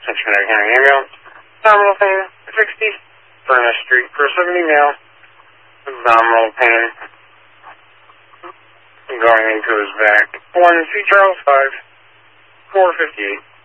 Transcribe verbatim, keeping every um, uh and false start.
Cincinnati County Ambulance. Abdominal pain, sixty, Furnace Street, for seventy male. Abdominal pain going into his back. one C Charles five, four fifty-eight.